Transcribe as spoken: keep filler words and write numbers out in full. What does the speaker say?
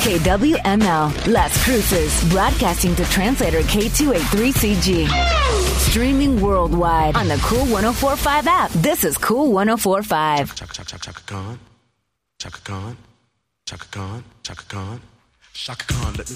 K W M L, Las Cruces, broadcasting to translator K two eighty-three C G. Streaming worldwide on the Cool one oh four point five app. This is Cool one oh four point five. Chaka, chaka, chaka, Khan. Chaka Khan. Chaka Khan. Chaka Khan. Chaka Khan. Let me